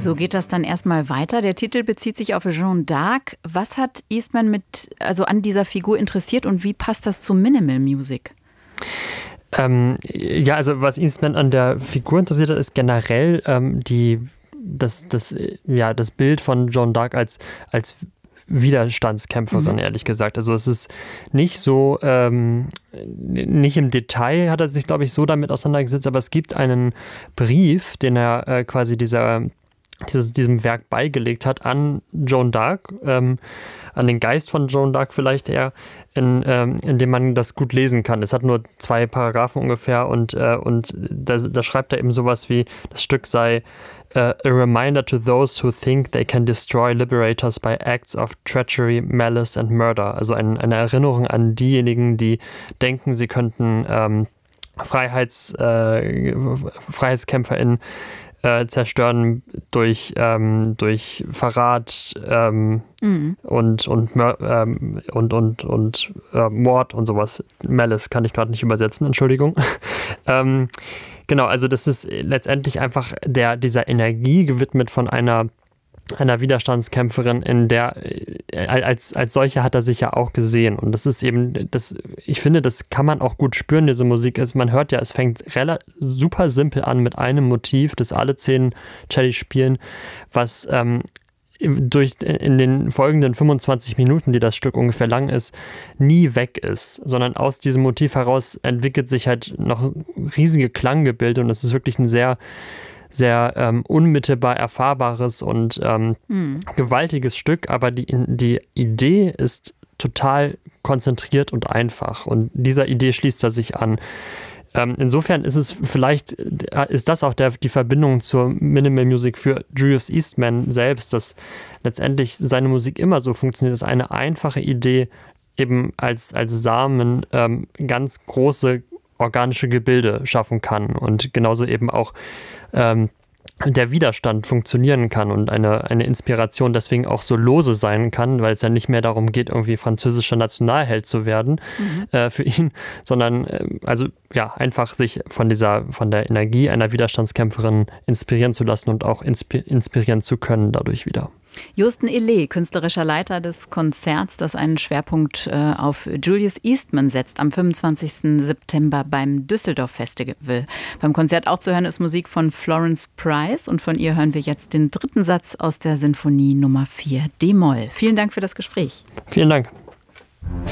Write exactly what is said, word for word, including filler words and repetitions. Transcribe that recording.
So geht das dann erstmal weiter. Der Titel bezieht sich auf Jeanne d'Arc. Was hat Eastman mit, also an dieser Figur interessiert und wie passt das zu Minimal Music? Ähm, ja, also was Eastman an der Figur interessiert hat, ist generell ähm, die, das, das, ja, das Bild von Jeanne d'Arc als, als Widerstandskämpferin, mhm. ehrlich gesagt. Also es ist nicht so, ähm, nicht im Detail hat er sich, glaube ich, so damit auseinandergesetzt, aber es gibt einen Brief, den er äh, quasi dieser, dieses, diesem Werk beigelegt hat an Jeanne d'Arc, ähm, an den Geist von Jeanne d'Arc vielleicht eher, in, ähm, in dem man das gut lesen kann. Es hat nur zwei Paragraphen ungefähr und, äh, und da, da schreibt er eben sowas wie, das Stück sei Uh, a reminder to those who think they can destroy liberators by acts of treachery, malice and murder. Also ein, eine Erinnerung an diejenigen, die denken, sie könnten ähm, Freiheits, äh, FreiheitskämpferInnen äh, zerstören durch, ähm, durch Verrat ähm, mhm. und, und, ähm, und, und, und äh, Mord und sowas. Malice kann ich gerade nicht übersetzen, Entschuldigung. ähm, Genau, also das ist letztendlich einfach der, dieser Energie gewidmet von einer, einer Widerstandskämpferin, in der, als, als solche hat er sich ja auch gesehen. Und das ist eben, das, ich finde, das kann man auch gut spüren, diese Musik ist. Man hört ja, es fängt relativ, super simpel an mit einem Motiv, das alle zehn Celli spielen, was ähm, durch in den folgenden fünfundzwanzig Minuten, die das Stück ungefähr lang ist, nie weg ist, sondern aus diesem Motiv heraus entwickelt sich halt noch riesige Klanggebilde und es ist wirklich ein sehr, sehr ähm, unmittelbar erfahrbares und ähm, mhm. gewaltiges Stück, aber die, die Idee ist total konzentriert und einfach und dieser Idee schließt er sich an. Insofern ist es vielleicht, ist das auch der, die Verbindung zur Minimal Music für Julius Eastman selbst, dass letztendlich seine Musik immer so funktioniert, dass eine einfache Idee eben als, als Samen ähm, ganz große organische Gebilde schaffen kann und genauso eben auch ähm, der Widerstand funktionieren kann und eine, eine Inspiration deswegen auch so lose sein kann, weil es ja nicht mehr darum geht, irgendwie französischer Nationalheld zu werden mhm. äh, für ihn, sondern äh, also ja, einfach sich von dieser, von der Energie einer Widerstandskämpferin inspirieren zu lassen und auch inspi- inspirieren zu können dadurch wieder. Josten Elé, künstlerischer Leiter des Konzerts, das einen Schwerpunkt äh, auf Julius Eastman setzt, am fünfundzwanzigsten September beim Düsseldorf Festival. Beim Konzert auch zu hören ist Musik von Florence Price und von ihr hören wir jetzt den dritten Satz aus der Sinfonie Nummer vier D-Moll. Vielen Dank für das Gespräch. Vielen Dank.